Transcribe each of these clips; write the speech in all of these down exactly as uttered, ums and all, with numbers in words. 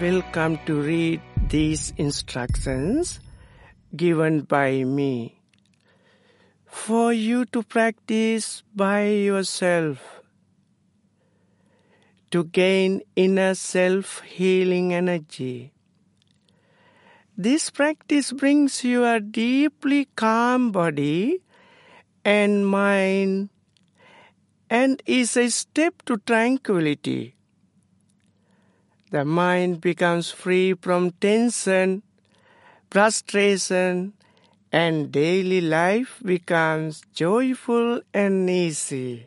Welcome to read these instructions given by me for you to practice by yourself to gain inner self-healing energy. This practice brings you a deeply calm body and mind and is a step to tranquility. The mind becomes free from tension, frustration, and daily life becomes joyful and easy.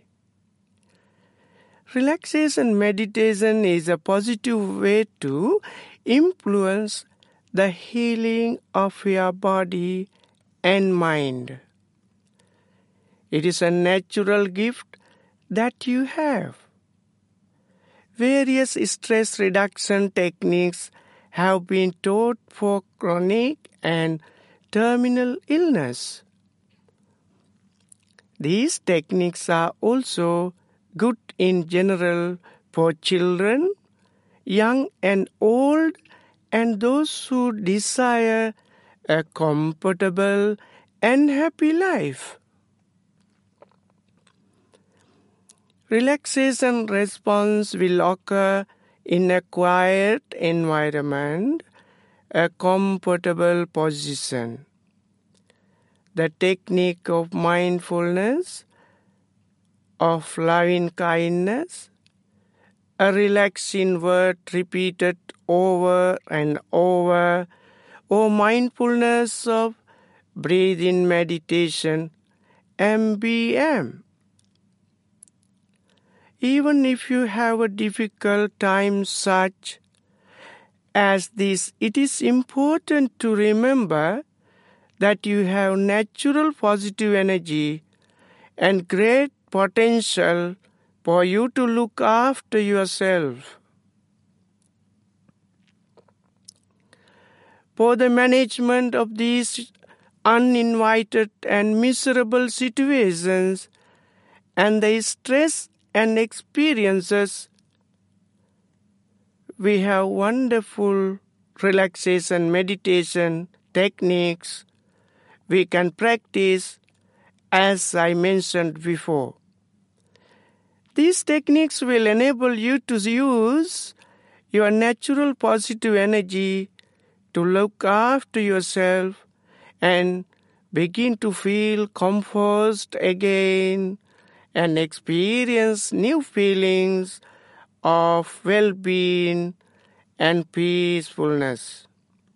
Relaxation meditation is a positive way to influence the healing of your body and mind. It is a natural gift that you have. Various stress reduction techniques have been taught for chronic and terminal illness. These techniques are also good in general for children, young and old, and those who desire a comfortable and happy life. Relaxation response will occur in a quiet environment, a comfortable position. The technique of mindfulness, of loving kindness, a relaxing word repeated over and over, or mindfulness of breathing meditation, M B M. Even if you have a difficult time such as this, it is important to remember that you have natural positive energy and great potential for you to look after yourself. For the management of these uninvited and miserable situations and the stress and experiences, we have wonderful relaxation meditation techniques we can practice, as I mentioned before. These techniques will enable you to use your natural positive energy to look after yourself and begin to feel composed again and experience new feelings of well-being and peacefulness.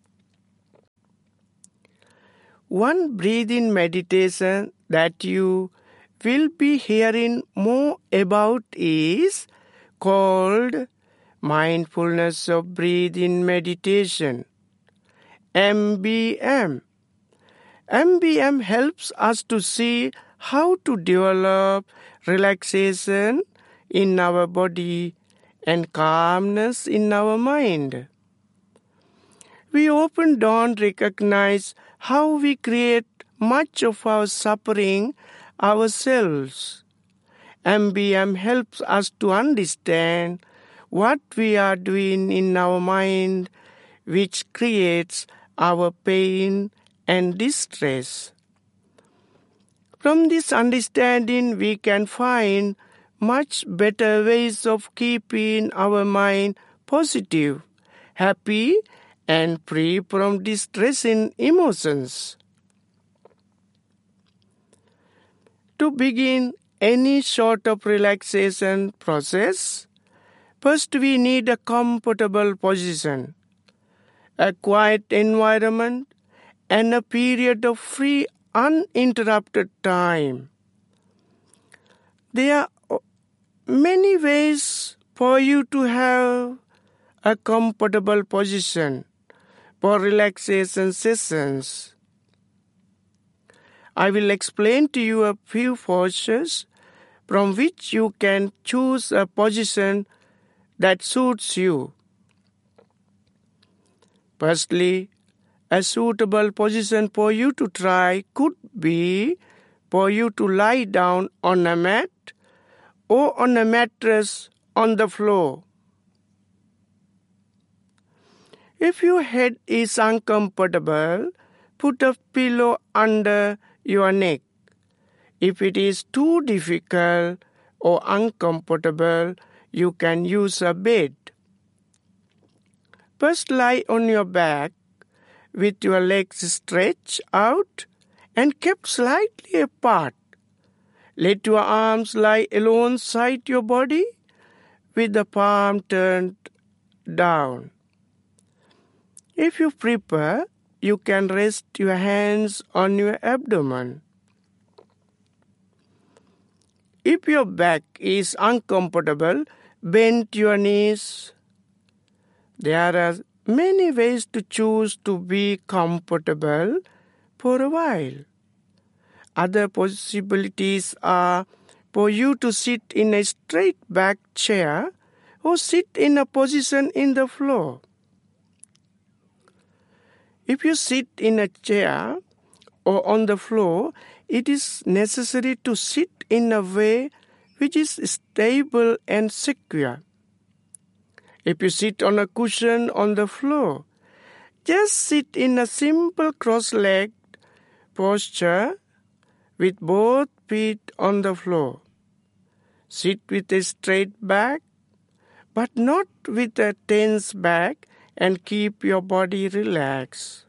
One breathing meditation that you will be hearing more about is called Mindfulness of Breathing Meditation, M B M. M B M helps us to see how to develop relaxation in our body and calmness in our mind. We often don't recognize how we create much of our suffering ourselves. M B M helps us to understand what we are doing in our mind, which creates our pain and distress. From this understanding, we can find much better ways of keeping our mind positive, happy, and free from distressing emotions. To begin any sort of relaxation process, first we need a comfortable position, a quiet environment, and a period of free, uninterrupted time. There are many ways for you to have a comfortable position for relaxation sessions. I will explain to you a few postures from which you can choose a position that suits you. Firstly, a suitable position for you to try could be for you to lie down on a mat or on a mattress on the floor. If your head is uncomfortable, put a pillow under your neck. If it is too difficult or uncomfortable, you can use a bed. First lie on your back with your legs stretched out and kept slightly apart. Let your arms lie alongside your body with the palm turned down. If you prefer, you can rest your hands on your abdomen. If your back is uncomfortable, bend your knees. There are many ways to choose to be comfortable for a while. Other possibilities are for you to sit in a straight back chair or sit in a position in the floor. If you sit in a chair or on the floor, it is necessary to sit in a way which is stable and secure. If you sit on a cushion on the floor, just sit in a simple cross-legged posture with both feet on the floor. Sit with a straight back, but not with a tense back, and keep your body relaxed.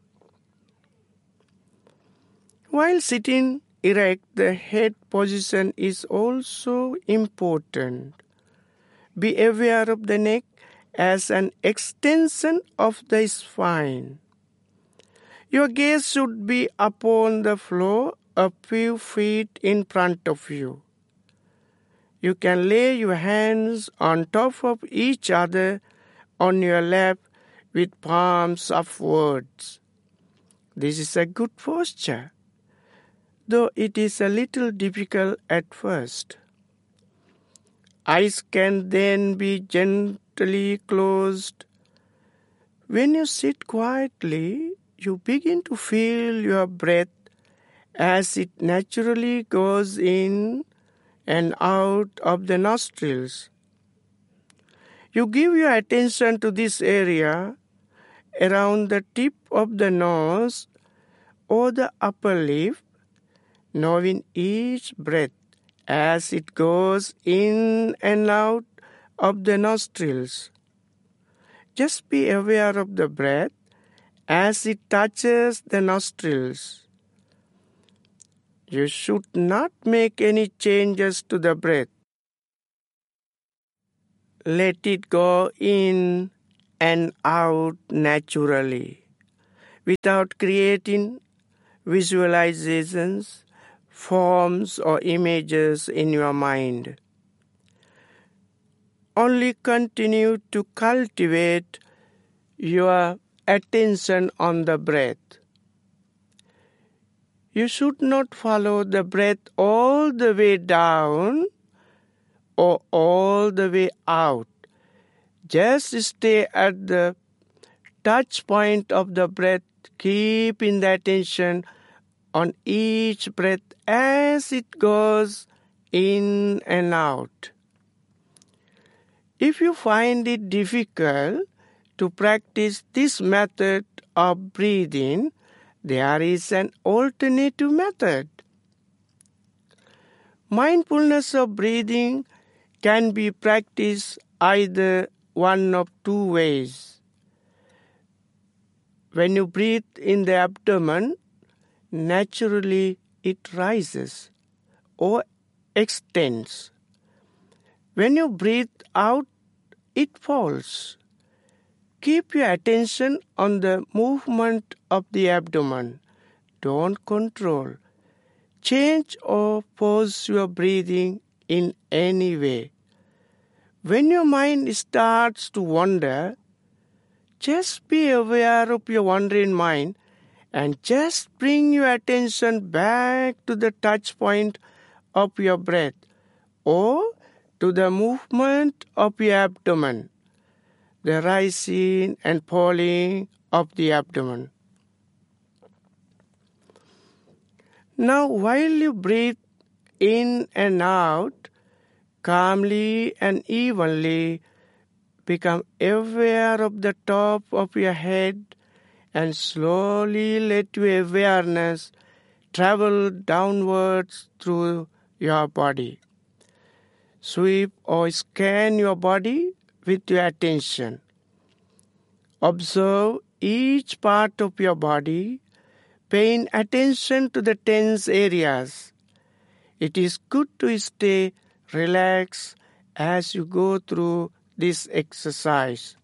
While sitting erect, the head position is also important. Be aware of the neck as an extension of the spine. Your gaze should be upon the floor a few feet in front of you. You can lay your hands on top of each other on your lap with palms upwards. This is a good posture, though it is a little difficult at first. Eyes can then be gently closed. When you sit quietly, you begin to feel your breath as it naturally goes in and out of the nostrils. You give your attention to this area around the tip of the nose or the upper lip, knowing each breath as it goes in and out of the nostrils. Just be aware of the breath as it touches the nostrils. You should not make any changes to the breath. Let it go in and out naturally, without creating visualizations, forms, or images in your mind. Only continue to cultivate your attention on the breath. You should not follow the breath all the way down or all the way out. Just stay at the touch point of the breath, keeping the attention on each breath as it goes in and out. If you find it difficult to practice this method of breathing, there is an alternative method. Mindfulness of breathing can be practiced either one of two ways. When you breathe in the abdomen, naturally it rises or extends. When you breathe out, it falls. Keep your attention on the movement of the abdomen. Don't control, change or pause your breathing in any way. When your mind starts to wander, just be aware of your wandering mind and just bring your attention back to the touch point of your breath or to the movement of your abdomen, the rising and falling of the abdomen. Now, while you breathe in and out, calmly and evenly, become aware of the top of your head and slowly let your awareness travel downwards through your body. Sweep or scan your body with your attention. Observe each part of your body, paying attention to the tense areas. It is good to stay relaxed as you go through this exercise.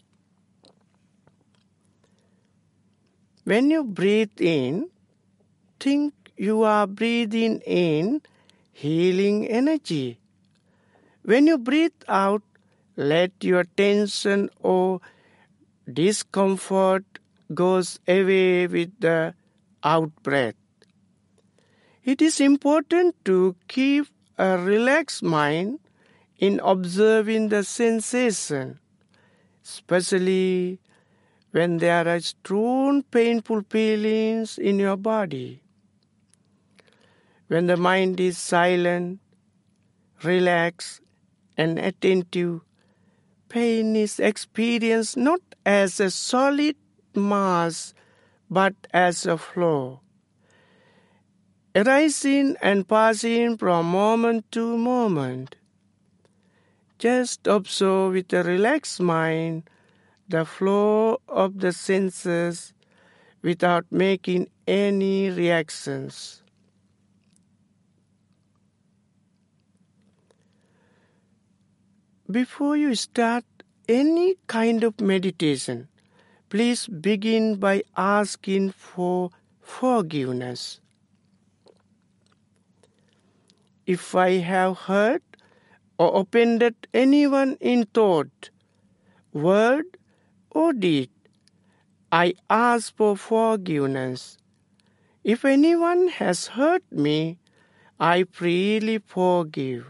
When you breathe in, think you are breathing in healing energy. When you breathe out, let your tension or discomfort goes away with the out-breath. It is important to keep a relaxed mind in observing the sensation, especially when there are strong painful feelings in your body. When the mind is silent, relaxed, and attentive, pain is experienced not as a solid mass but as a flow, arising and passing from moment to moment. Just observe with a relaxed mind the flow of the senses without making any reactions. Before you start any kind of meditation, please begin by asking for forgiveness. If I have hurt or offended anyone in thought, word, or deed, I ask for forgiveness. If anyone has hurt me, I freely forgive.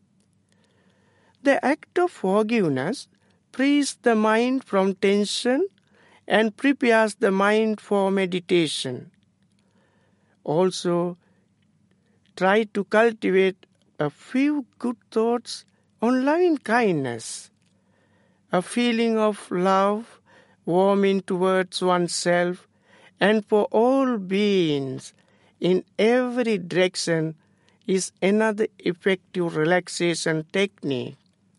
The act of forgiveness frees the mind from tension and prepares the mind for meditation. Also, try to cultivate a few good thoughts on loving kindness, a feeling of love warming towards oneself and for all beings in every direction is another effective relaxation technique.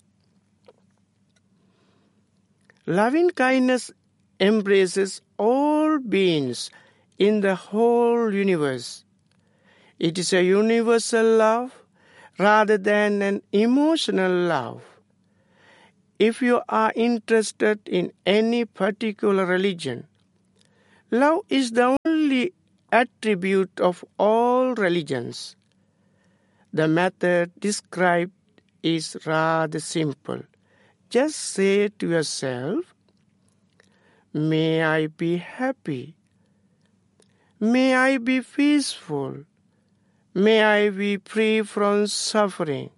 Loving kindness embraces all beings in the whole universe. It is a universal love rather than an emotional love. If you are interested in any particular religion, love is the only attribute of all religions. The method described is rather simple. Just say to yourself, may I be happy. May I be peaceful. May I be free from suffering.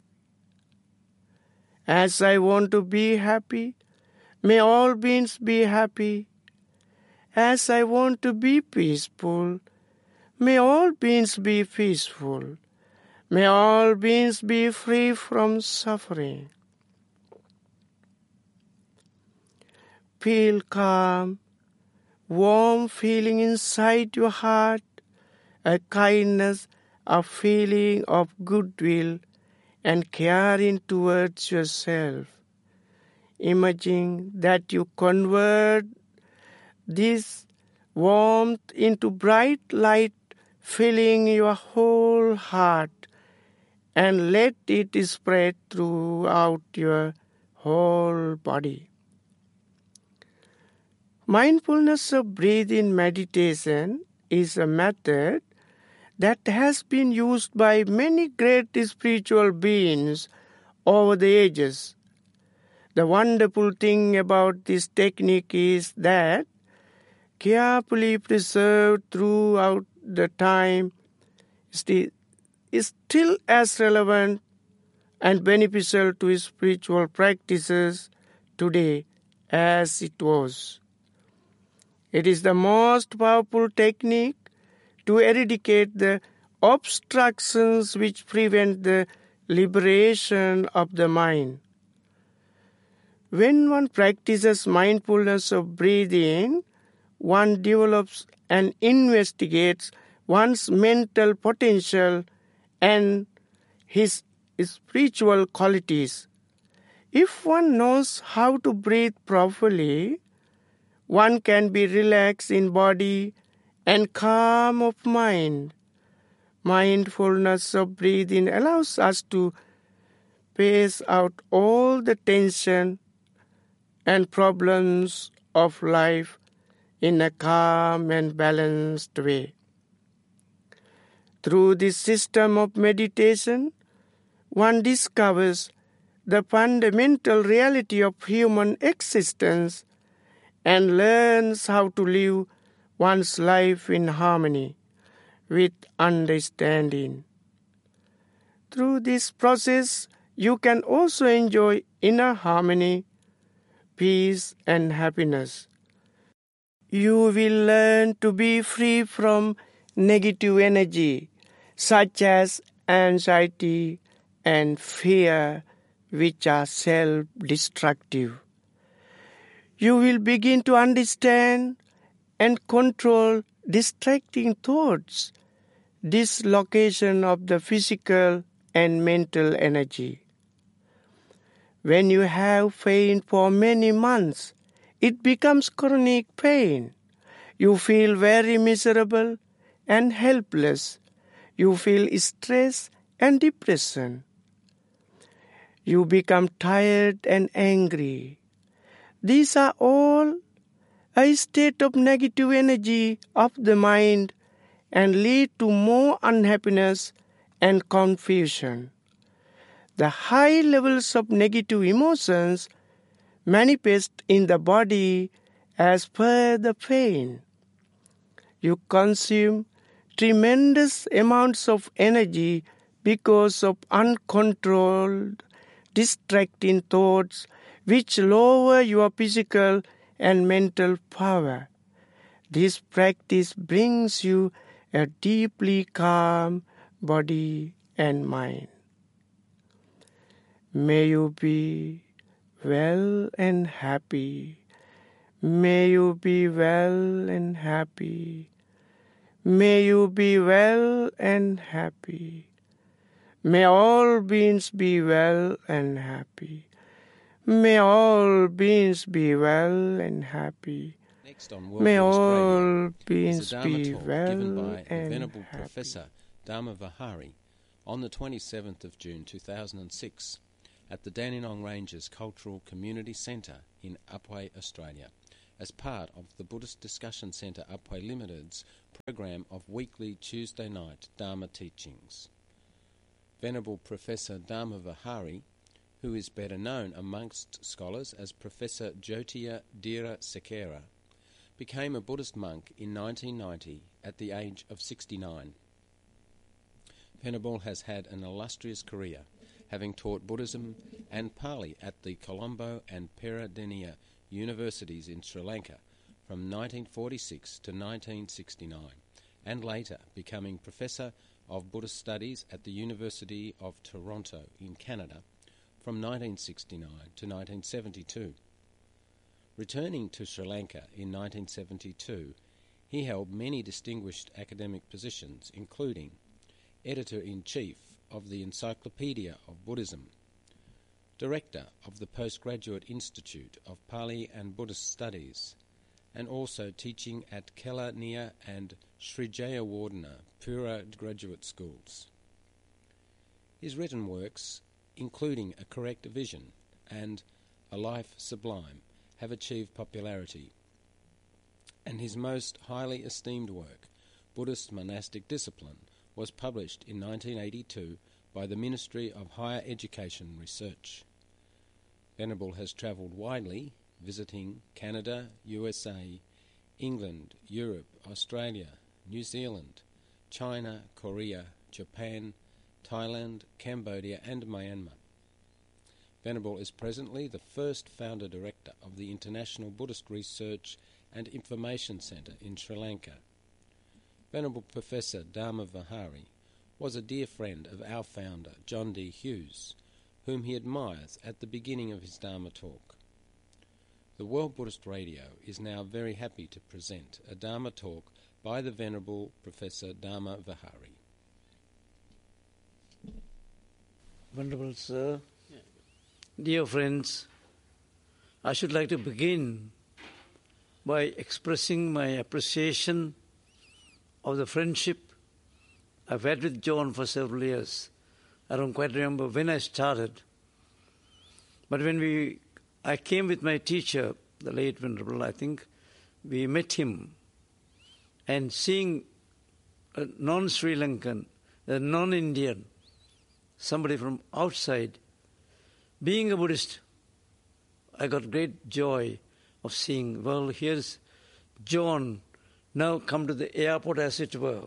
As I want to be happy, may all beings be happy. As I want to be peaceful, may all beings be peaceful. May all beings be free from suffering. Feel calm, warm feeling inside your heart, a kindness, a feeling of goodwill and caring towards yourself. Imagine that you convert this warmth into bright light filling your whole heart and let it spread throughout your whole body. Mindfulness of breathing meditation is a method that has been used by many great spiritual beings over the ages. The wonderful thing about this technique is that, carefully preserved throughout the time, is still as relevant and beneficial to spiritual practices today as it was. It is the most powerful technique to eradicate the obstructions which prevent the liberation of the mind. When one practices mindfulness of breathing, one develops and investigates one's mental potential and his spiritual qualities. If one knows how to breathe properly, one can be relaxed in body and calm of mind. Mindfulness of breathing allows us to pace out all the tension and problems of life in a calm and balanced way. Through this system of meditation, one discovers the fundamental reality of human existence and learns how to live one's life in harmony with understanding. Through this process, you can also enjoy inner harmony, peace, and happiness. You will learn to be free from negative energy, such as anxiety and fear, which are self-destructive. You will begin to understand and control distracting thoughts, dislocation of the physical and mental energy. When you have pain for many months, it becomes chronic pain. You feel very miserable and helpless. You feel stress and depression. You become tired and angry. These are all a state of negative energy of the mind and lead to more unhappiness and confusion. The high levels of negative emotions manifest in the body as per the pain. You consume tremendous amounts of energy because of uncontrolled, distracting thoughts which lower your physical and mental power. This practice brings you a deeply calm body and mind. May you be well and happy. May you be well and happy. May you be well and happy. May all beings be well and happy. May all beings be well and happy. Next on World May Buddhist all Radio beings is a Dharma be talk well given by the and Venerable happy. Professor Dharma Vihari on the twenty-seventh of June two thousand six at the Dandenong Ranges Cultural Community Centre in Upwey, Australia, as part of the Buddhist Discussion Centre Upwey Limited's program of weekly Tuesday night Dharma teachings. Venerable Professor Dharma Vihari, who is better known amongst scholars as Professor Jyotia Dhira Sekera, became a Buddhist monk in nineteen ninety at the age of sixty-nine. Venerable has had an illustrious career, having taught Buddhism and Pali at the Colombo and Peradeniya universities in Sri Lanka from nineteen forty-six to nineteen sixty-nine, and later becoming Professor of Buddhist Studies at the University of Toronto in Canada from nineteen sixty-nine to nineteen seventy-two. Returning to Sri Lanka in nineteen seventy-two, he held many distinguished academic positions, including Editor-in-Chief of the Encyclopedia of Buddhism, Director of the Postgraduate Institute of Pali and Buddhist Studies, and also teaching at Kelaniya and Sri Jayawardena Pura graduate schools. His written works, including A Correct Vision and A Life Sublime, have achieved popularity, and his most highly esteemed work, Buddhist Monastic Discipline, was published in nineteen eighty-two by the Ministry of Higher Education Research. Venerable has travelled widely, visiting Canada, U S A, England, Europe, Australia, New Zealand, China, Korea, Japan, Thailand, Cambodia and Myanmar. Venerable is presently the first founder director of the International Buddhist Research and Information Centre in Sri Lanka. Venerable Professor Dharma Vihari was a dear friend of our founder, John D. Hughes, whom he admires at the beginning of his Dharma talk. the World Buddhist Radio is now very happy to present a Dharma talk by the Venerable Professor Dharma Vihari. Venerable Sir, dear friends, I should like to begin by expressing my appreciation of the friendship I've had with John for several years. I don't quite remember when I started, but when we, I came with my teacher, the late Venerable, I think, we met him, and seeing a non-Sri Lankan, a non-Indian, somebody from outside, being a Buddhist, I got great joy of seeing, well, here's John now come to the airport, as it were.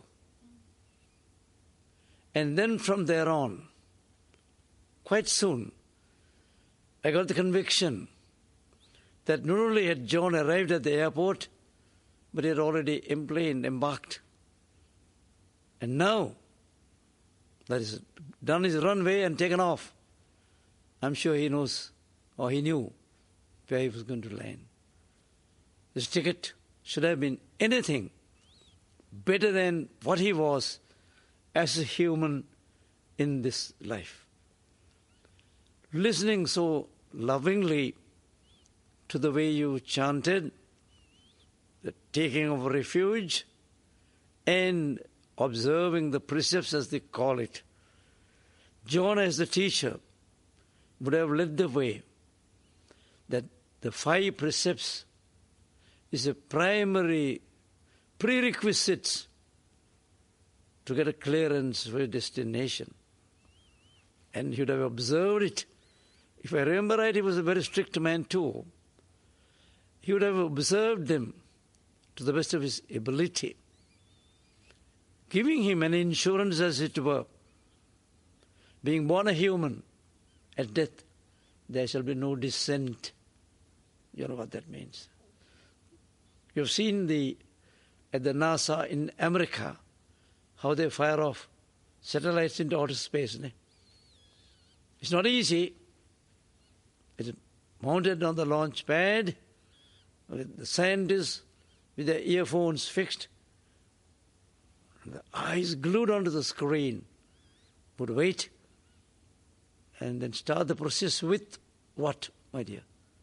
And then from there on, quite soon, I got the conviction that not only had John arrived at the airport, but he had already emplaned, embarked. And now, that is, done his runway and taken off. I'm sure he knows, or he knew, where he was going to land. This ticket should have been anything better than what he was as a human in this life. Listening so lovingly to the way you chanted, the taking of refuge, and observing the precepts, as they call it. John, as the teacher, would have led the way that the five precepts is a primary prerequisite to get a clearance for a destination. And he would have observed it. If I remember right, he was a very strict man too. He would have observed them to the best of his ability, giving him an insurance, as it were. Being born a human, at death there shall be no descent. You know what that means. You've seen the at the NASA in America, how they fire off satellites into outer space. Ne? It's not easy. It's mounted on the launch pad, with the scientists with their earphones fixed, and the eyes glued onto the screen, would wait, and then start the process with what, my dear?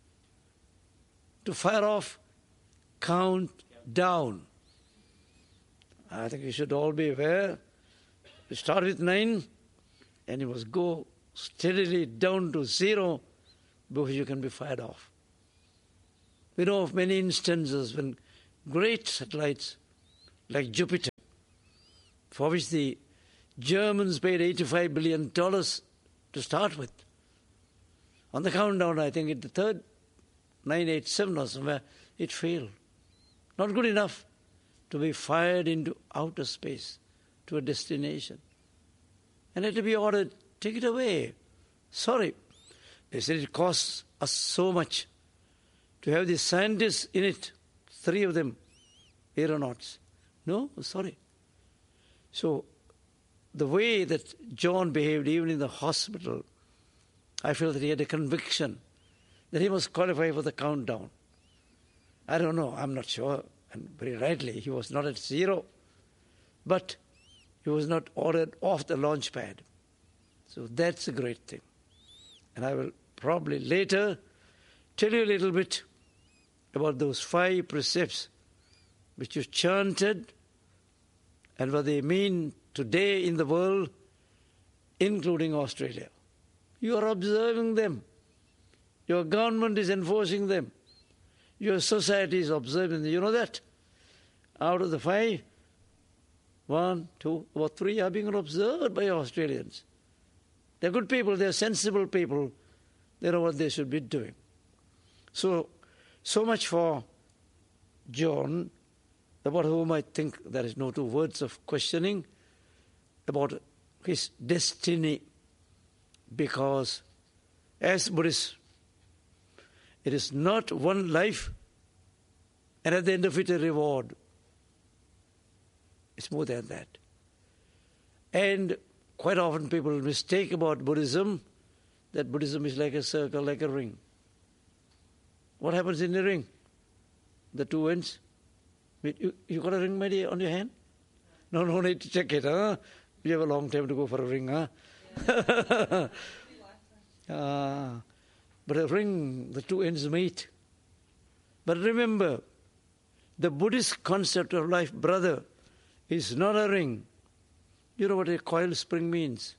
To fire off, count down. I think we should all be aware. You start with nine, and you must go steadily down to zero before you can be fired off. We know of many instances when great satellites like Jupiter, for which the Germans paid eighty-five billion dollars to start with. On the countdown, I think at the third, nine eighty-seven or somewhere, it failed. Not good enough to be fired into outer space to a destination. And had to be ordered, take it away. Sorry. They said it costs us so much to have the scientists in it, three of them, aeronauts. No, sorry. So the way that John behaved even in the hospital, I feel that he had a conviction that he must qualify for the countdown. I don't know, I'm not sure, and very rightly, he was not at zero, but he was not ordered off the launch pad. So that's a great thing. And I will probably later tell you a little bit about those five precepts which you chanted and what they mean today in the world, including Australia. You are observing them. Your government is enforcing them. Your society is observing them. You know that? Out of the five, one, two, or three are being observed by Australians. They're good people. They're sensible people. They know what they should be doing. So, so much for John, about whom I think there is no two words of questioning, about his destiny, because as Buddhists, it is not one life and at the end of it a reward. It's more than that. And quite often people mistake about Buddhism, that Buddhism is like a circle, like a ring. What happens in the ring? The two ends. You, you got a ring, my dear, on your hand? No, no need to check it, huh? You have a long time to go for a ring, huh? Yeah. uh, but a ring, the two ends meet. But remember, the Buddhist concept of life, brother, is not a ring. You know what a coil spring means?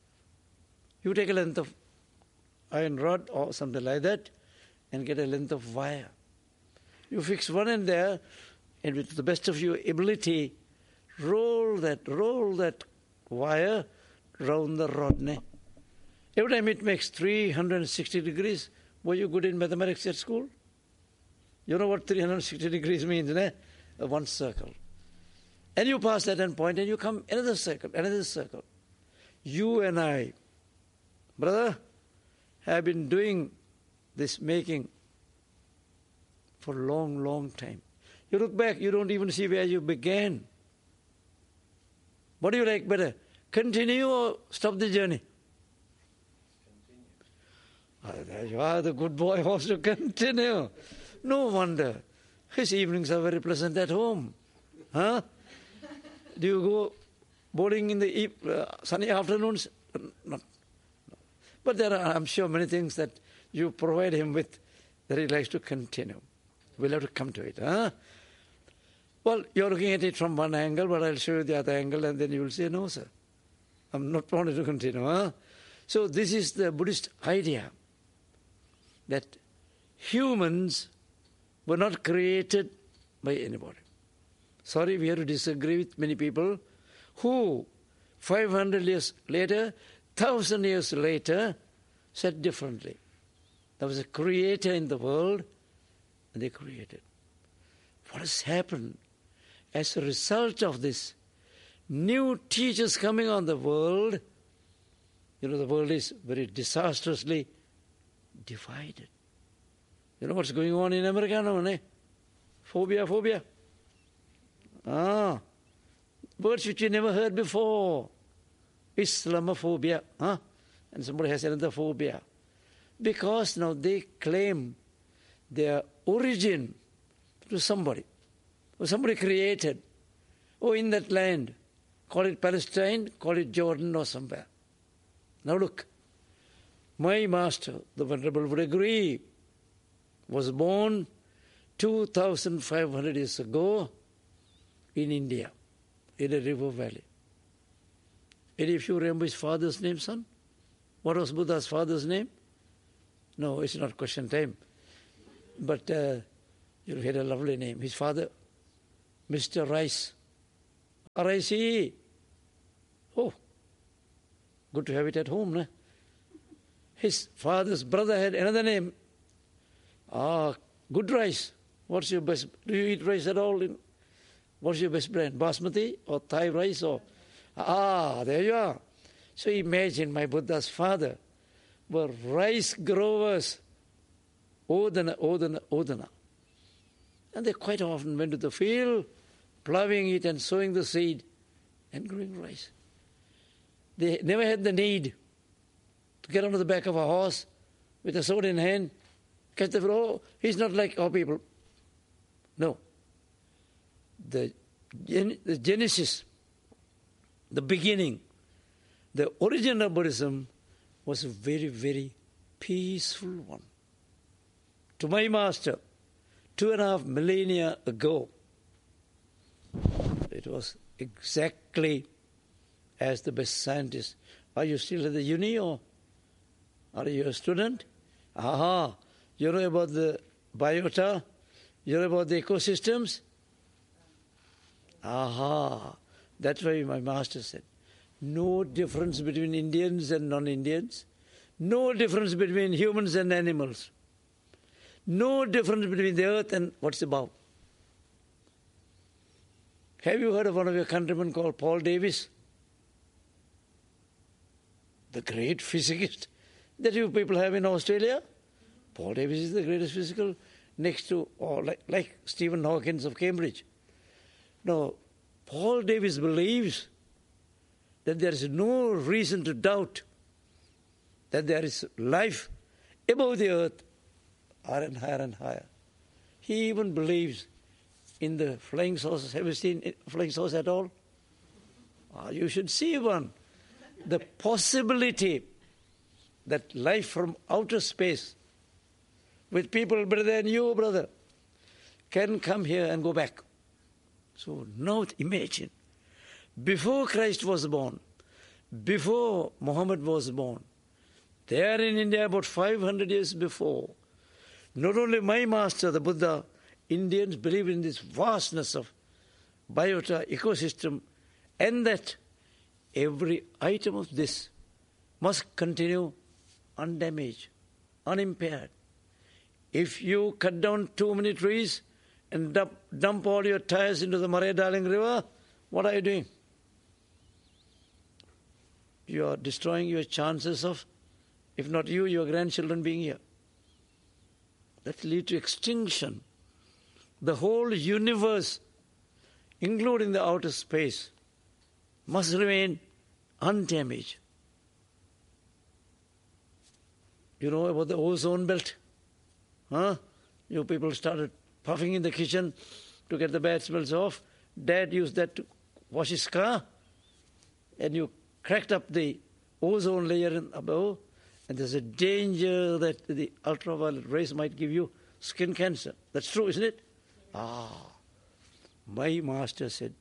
You take a length of iron rod or something like that and get a length of wire. You fix one end there, and with the best of your ability, roll that, roll that wire round the rod. Ne? Every time it makes three hundred sixty degrees. Were you good in mathematics at school? You know what three hundred sixty degrees means, ne? Uh, one circle. And you pass that end point and you come another circle, another circle. You and I, brother, have been doing this making for a long, long time. You look back, you don't even see where you began. What do you like better? Continue or stop the journey? Continue. Oh, there you are, the good boy wants to continue. No wonder. His evenings are very pleasant at home. Huh? Do you go bowling in the uh, sunny afternoons? No. no. But there are, I'm sure, many things that you provide him with that he likes to continue. We'll have to come to it. Huh? Well, you're looking at it from one angle, but I'll show you the other angle, and then you will say, no, sir, I'm not wanting to continue. Huh? So this is the Buddhist idea that humans were not created by anybody. Sorry, we have to disagree with many people who, five hundred years later, one thousand years later, said differently. There was a creator in the world, and they created. What has happened as a result of this? New teachers coming on the world. You know, the world is very disastrously divided. You know what's going on in America now, eh? Phobia, phobia. Ah, words which you never heard before. Islamophobia, huh? And somebody has another phobia. Because now they claim their origin to somebody. Or somebody created. Oh, in that land. Call it Palestine, call it Jordan or somewhere. Now look, my master, the Venerable would agree, was born two thousand five hundred years ago in India, in a river valley. Any of you remember his father's name, son? What was Buddha's father's name? No, it's not question time. But uh, you had a lovely name. His father, Mister Rice. R I C E. Oh, good to have it at home, no? His father's brother had another name. Ah, good rice. What's your best? Do you eat rice at all? In, what's your best brand? Basmati or Thai rice? Or ah, there you are. So imagine my Buddha's father were rice growers. Odana, Odana, Odana. And they quite often went to the field, ploughing it and sowing the seed and growing rice. They never had the need to get onto the back of a horse with a sword in hand, catch the flow. He's not like our people. No. The, the genesis, the beginning, the origin of Buddhism was a very, very peaceful one. To my master, two and a half millennia ago, it was exactly as the best scientist. Are you still at the uni or are you a student? Aha, you know about the biota? You know about the ecosystems? Aha, that's why my master said, no difference between Indians and non-Indians, no difference between humans and animals, no difference between the earth and what's above. Have you heard of one of your countrymen called Paul Davies? The great physicist that you people have in Australia? Paul Davies is the greatest physical next to, or like, like Stephen Hawking of Cambridge. No, Paul Davies believes that there is no reason to doubt that there is life above the earth higher and higher and higher. He even believes in the flying saucers. Have you seen flying saucers at all? Oh, you should see one. The possibility that life from outer space with people better than you, brother, can come here and go back. So now imagine, before Christ was born, before Muhammad was born, there in India about five hundred years before, not only my master, the Buddha, Indians believe in this vastness of biota ecosystem, and that every item of this must continue undamaged, unimpaired. If you cut down too many trees and dump, dump all your tires into the Murray Darling River, what are you doing? You are destroying your chances of, if not you, your grandchildren being here. That lead to extinction. The whole universe, including the outer space, must remain undamaged. You know about the ozone belt? Huh? You people started puffing in the kitchen to get the bad smells off. Dad used that to wash his car. And you cracked up the ozone layer above. And there's a danger that the ultraviolet rays might give you skin cancer. That's true, isn't it? Ah, my master said,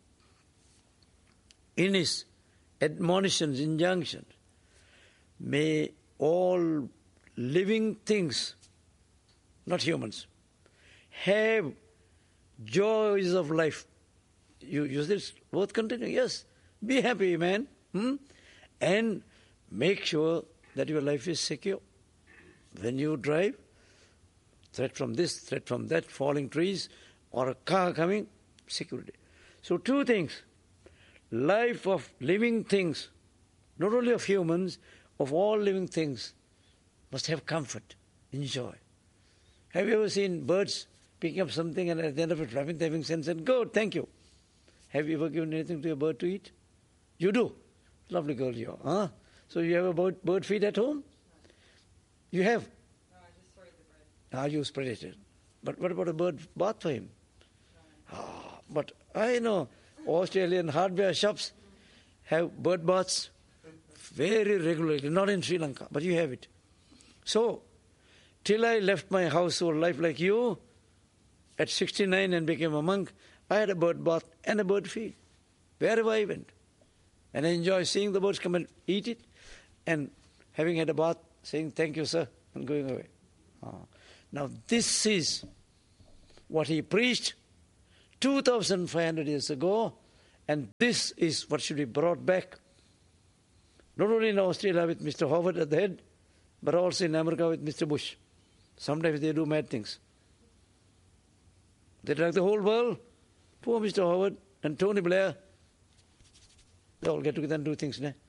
in his admonitions, injunctions, may all living things, not humans, have joys of life. You use this word continue. Yes, be happy, man. Hmm? And make sure that your life is secure. When you drive, threat from this, threat from that, falling trees, or a car coming, security. So two things. Life of living things, not only of humans, of all living things, must have comfort, enjoy. Have you ever seen birds picking up something and at the end of it flapping their wings and said, good, thank you? Have you ever given anything to a bird to eat? You do. Lovely girl you are. Huh? So you have a bird, bird feed at home? You have? No, I just spread the bread. Ah, you spread it. But what about a bird bath for him? No. Ah, but I know Australian hardware shops have bird baths very regularly, not in Sri Lanka, but you have it. So, till I left my household life like you, at sixty-nine and became a monk, I had a bird bath and a bird feed, wherever I went. And I enjoy seeing the birds come and eat it, and having had a bath, saying, thank you, sir, and going away. Ah. Now, this is what he preached two thousand five hundred years ago, and this is what should be brought back, not only in Australia with Mister Howard at the head, but also in America with Mister Bush. Sometimes they do mad things. They drag the whole world. Poor Mister Howard and Tony Blair, they all get together and do things. Né?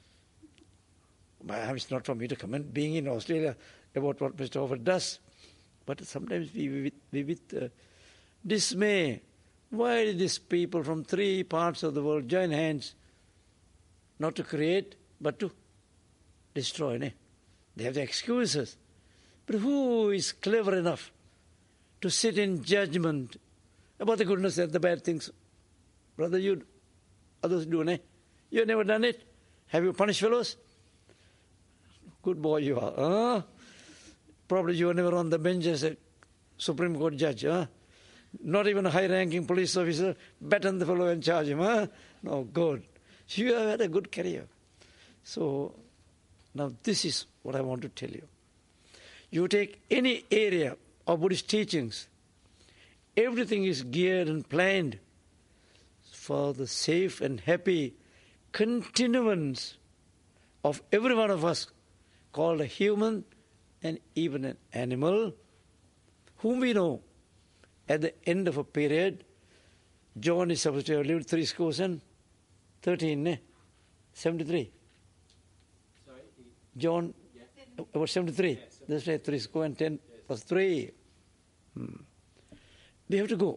It's not for me to comment, being in Australia, about what Mister Howard does. But sometimes we with, we with uh, dismay. Why did these people from three parts of the world join hands, not to create, but to destroy? Né? They have the excuses. But who is clever enough to sit in judgment about the goodness and the bad things? Brother, you, others do, né? You have never done it? Have you punished fellows? Good boy you are. Huh? Probably you were never on the bench as a Supreme Court judge. Huh? Not even a high-ranking police officer baton the fellow and charge him. Huh? No, good. You have had a good career. So, now this is what I want to tell you. You take any area of Buddhist teachings, everything is geared and planned for the safe and happy continuance of every one of us, called a human and even an animal, whom we know at the end of a period, John is supposed to have lived three scores and thirteen, eh? seventy-three. Sorry? John, Yeah. about seventy-three. Yeah, That's right, three score and ten plus three. Hmm. We have to go.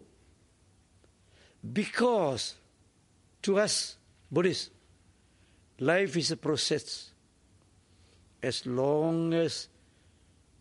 Because to us, Buddhists, life is a process. As long as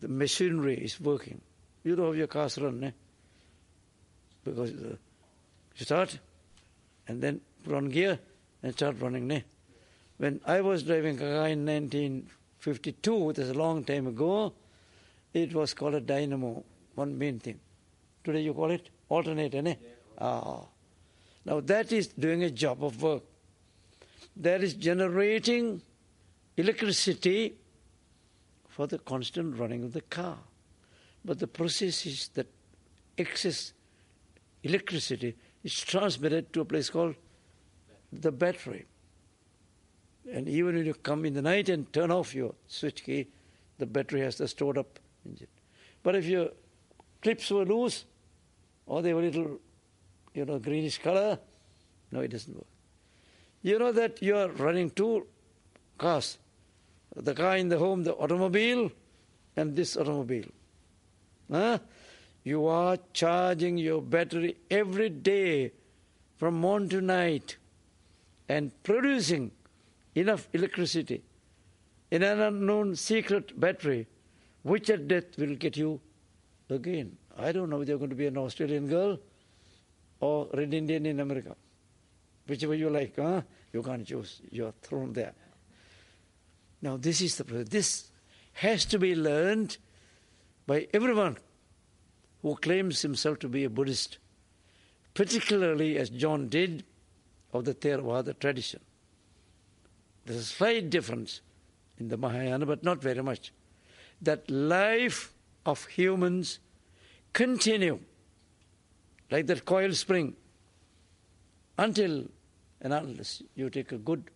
the machinery is working. You know how your cars run, eh? Because uh, you start and then put on gear and start running, eh? When I was driving a car in nineteen fifty-two, that's a long time ago, it was called a dynamo, one main thing. Today you call it alternator, ne? Yeah. Ah. Now that is doing a job of work. That is generating electricity for the constant running of the car. But the process is that excess electricity is transmitted to a place called the battery. And even when you come in the night and turn off your switch key, the battery has the stored up engine. But if your clips were loose, or they were a little, you know, greenish color, no, it doesn't work. You know that you are running two cars, the car in the home, the automobile, and this automobile. Huh? You are charging your battery every day from morning to night and producing enough electricity in an unknown secret battery, which at death will get you again. I don't know if you're going to be an Australian girl or Red Indian in America. Whichever you like, huh? You can't choose. You're thrown there. Now this is the process. This has to be learned by everyone who claims himself to be a Buddhist, particularly as John did of the Theravada tradition. There's a slight difference in the Mahayana, but not very much. That life of humans continue like that coil spring until and unless you take a good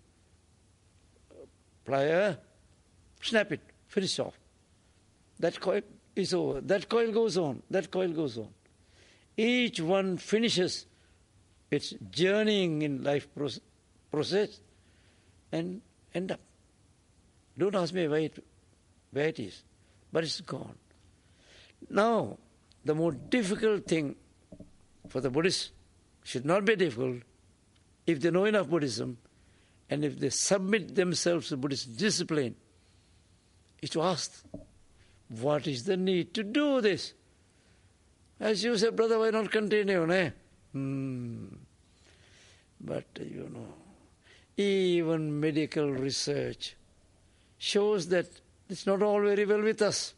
plier, snap it, finish off. That coil is over. That coil goes on. That coil goes on. Each one finishes its journeying in life process and end up. Don't ask me where it, where it is, but it's gone. Now, the more difficult thing for the Buddhists should not be difficult if they know enough Buddhism and if they submit themselves to Buddhist discipline, is to ask, what is the need to do this? As you said, brother, why not continue? Ne? Hmm. But, you know, even medical research shows that it's not all very well with us.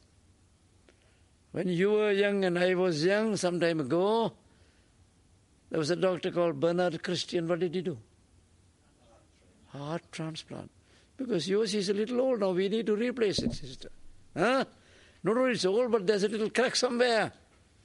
When you were young and I was young some time ago, there was a doctor called Bernard Christian. What did he do? Heart transplant. Because yours is a little old now. We need to replace it, sister. Huh? Not only it's old, but there's a little crack somewhere.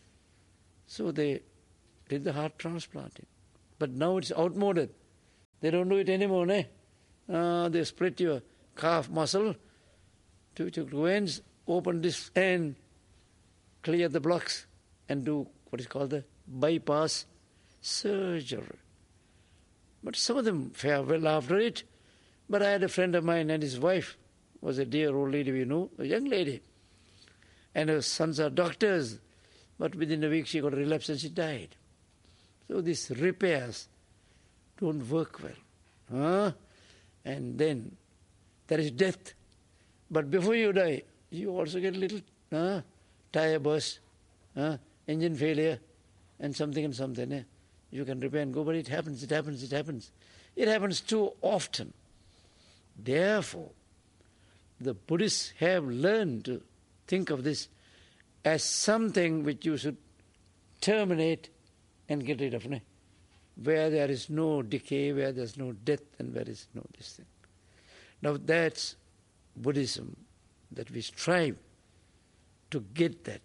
So they did the heart transplanting. But now it's outmoded. They don't do it anymore, ne? Uh, they split your calf muscle, two veins, open this end, clear the blocks, and do what is called the bypass surgery. But some of them fare well after it. But I had a friend of mine, and his wife was a dear old lady we knew, a young lady. And her sons are doctors. But within a week she got a relapse and she died. So these repairs don't work well. Huh? And then there is death. But before you die, you also get a little uh, tire burst, uh, engine failure, and something and something. Eh? You can repair and go, but it happens, it happens, it happens. It happens too often. Therefore, the Buddhists have learned to think of this as something which you should terminate and get rid of. Ne? Where there is no decay, where there is no death, and where there is no this thing. Now that's Buddhism, that we strive to get that.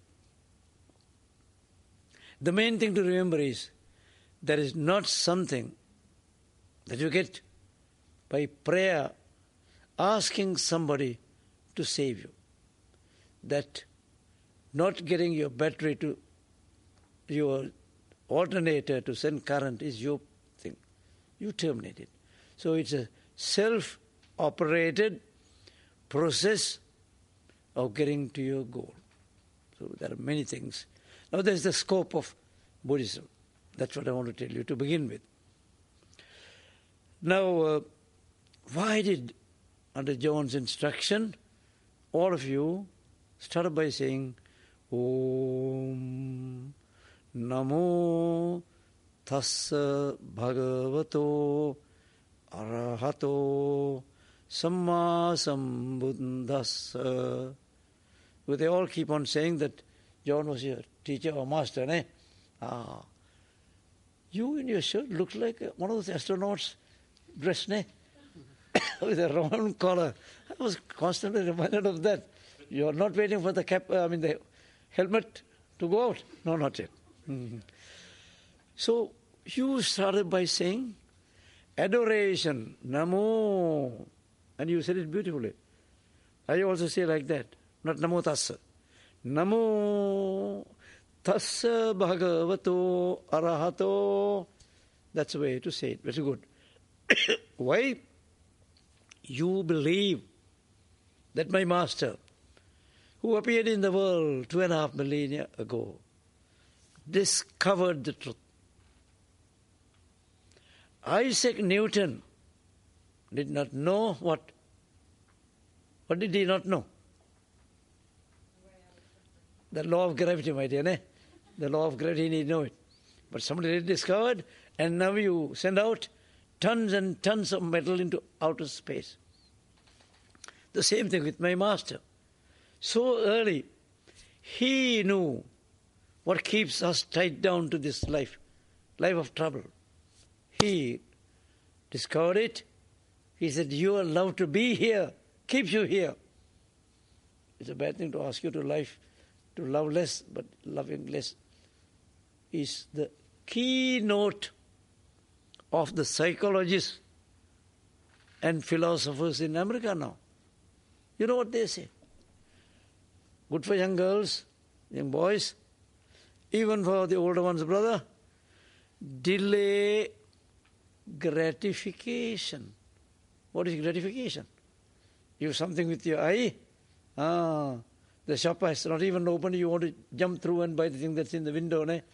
The main thing to remember is there is not something that you get by prayer, asking somebody to save you. That not getting your battery to your alternator to send current is your thing. You terminate it. So it's a self-operated process of getting to your goal. So there are many things. Now there's the scope of Buddhism. That's what I want to tell you to begin with. Now, uh, why did, under John's instruction, all of you started by saying, Om Namo Tassa Bhagavato Arahato Samma Sambuddhassa. Well, they all keep on saying that John was your teacher or master, eh? Ah. You in your shirt look like one of those astronauts dressed, eh? With a round collar. I was constantly reminded of that. You're not waiting for the cap, I mean the helmet to go out. No, not yet. Mm-hmm. So you started by saying adoration, Namo, and you said it beautifully. I also say like that, not Namo Tassa. Namo Tassa Bhagavato Arahato. That's the way to say it. Very good. Why? You believe that my master, who appeared in the world two and a half millennia ago, discovered the truth. Isaac Newton did not know what? What did he not know? The law of gravity, my dear, eh? The law of gravity, he didn't know it. But somebody did discovered, and now you send out tons and tons of metal into outer space. The same thing with my master. So early, he knew what keeps us tied down to this life, life of trouble. He discovered it. He said, your love to be here keeps you here. It's a bad thing to ask you to life, to love less, but loving less is the keynote of the psychologists and philosophers in America now. You know what they say? Good for young girls, young boys, even for the older ones, brother. Delay gratification. What is gratification? You have something with your eye. Ah, the shop has not even opened. You want to jump through and buy the thing that's in the window, ne?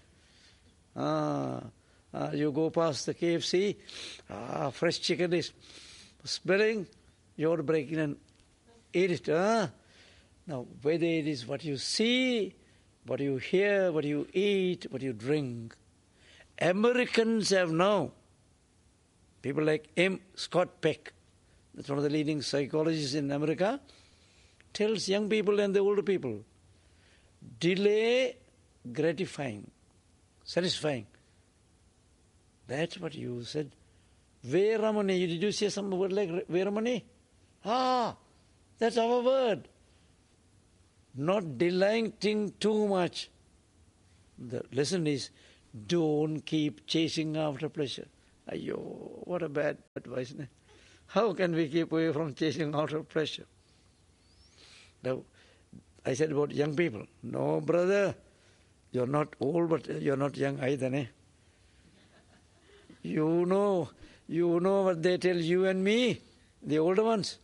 Ah, ah, you go past the K F C. Ah, fresh chicken is smelling. You want to break in and eat it. Ah. Now, whether it is what you see, what you hear, what you eat, what you drink, Americans have now, people like M. Scott Peck, that's one of the leading psychologists in America, tells young people and the older people, delay gratifying, satisfying. That's what you said. Veramani, did you say some word like Veramani? Ah, that's our word. Not delighting too much. The lesson is, don't keep chasing after pleasure. Ayyo, what a bad advice. Ne? How can we keep away from chasing after pleasure? Now, I said about young people. No, brother, you're not old, but you're not young either. Ne? You know, you know what they tell you and me, the older ones.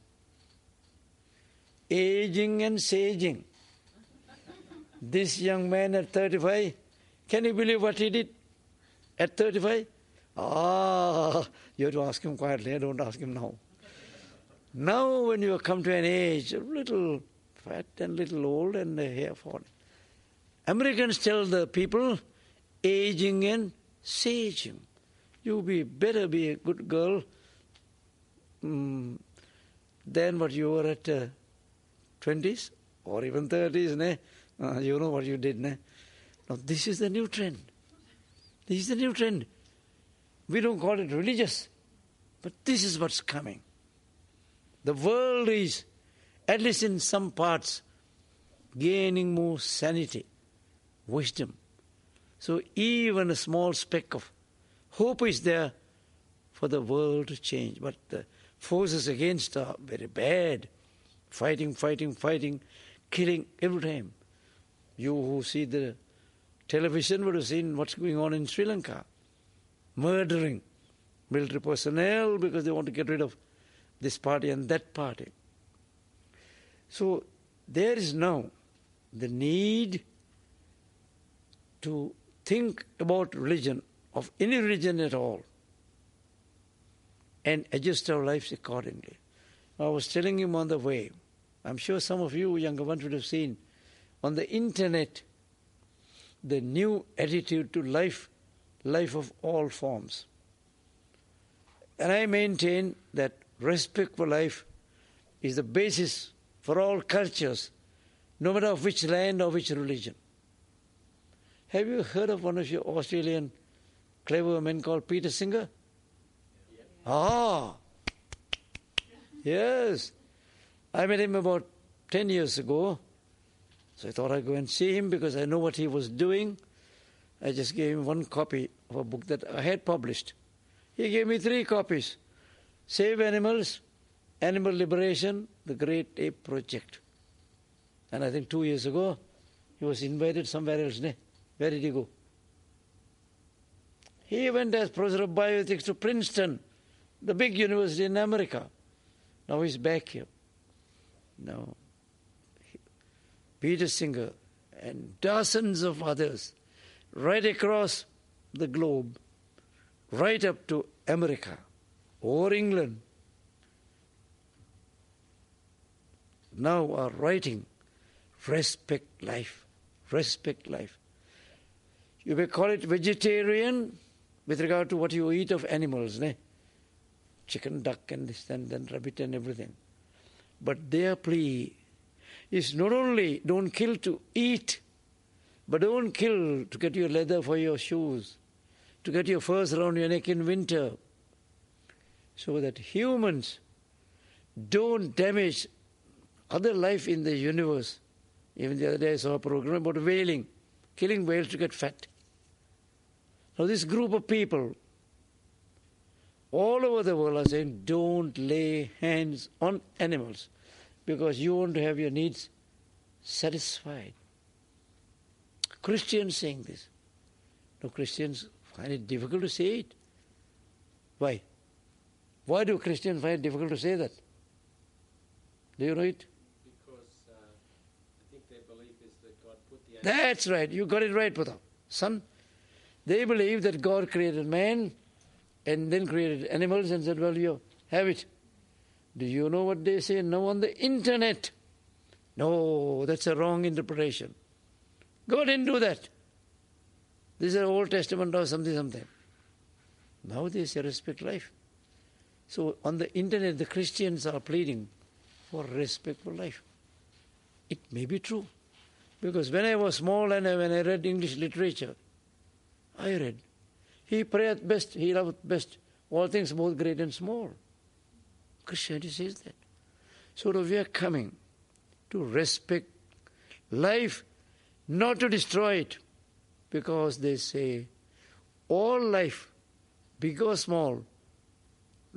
Aging and saging. This young man at thirty-five, can you believe what he did at thirty-five? Ah, you have to ask him quietly, don't ask him now. Now when you come to an age, a little fat and little old and the hair falling. Americans tell the people, aging and saging. You be better be a good girl um, than what you were at uh, twenties or even thirties, ne? Uh, you know what you did, ne? Now this is the new trend. This is the new trend. We don't call it religious, but this is what's coming. The world is, at least in some parts, gaining more sanity, wisdom. So even a small speck of hope is there for the world to change. But the forces against are very bad. Fighting, fighting, fighting, killing every time. You who see the television would have seen what's going on in Sri Lanka. Murdering military personnel because they want to get rid of this party and that party. So there is now the need to think about religion, of any religion at all, and adjust our lives accordingly. I was telling him on the way, I'm sure some of you younger ones would have seen on the internet the new attitude to life, life of all forms. And I maintain that respect for life is the basis for all cultures, no matter of which land or which religion. Have you heard of one of your Australian clever men called Peter Singer? Yeah. Ah, yes. I met him about ten years ago. So I thought I'd go and see him because I know what he was doing. I just gave him one copy of a book that I had published. He gave me three copies. Save Animals, Animal Liberation, The Great Ape Project. And I think two years ago, he was invited somewhere else. Ne? Where did he go? He went as professor of bioethics to Princeton, the big university in America. Now he's back here. Now, Peter Singer and dozens of others right across the globe, right up to America or England, now are writing, respect life, respect life. You may call it vegetarian with regard to what you eat of animals, ne? Chicken, duck, and this and then rabbit and everything. But their plea is not only don't kill to eat, but don't kill to get your leather for your shoes, to get your furs around your neck in winter, so that humans don't damage other life in the universe. Even the other day I saw a program about whaling, killing whales to get fat. Now this group of people all over the world are saying, don't lay hands on animals because you want to have your needs satisfied. Christians saying this. No, Christians find it difficult to say it. Why? Why do Christians find it difficult to say that? Do you know it? Because uh, I think their belief is that God put the... That's right. You got it right, Putha. Son, they believe that God created man and then created animals and said, well, you have it. Do you know what they say now on the internet? No, that's a wrong interpretation. God didn't do that. This is an Old Testament or something, something. Now they say respect life. So on the internet, the Christians are pleading for respect for life. It may be true. Because when I was small and when I read English literature, I read, he prayeth best, he loveth best, all things both great and small. Christianity says that. So we are coming to respect life, not to destroy it, because they say all life, big or small,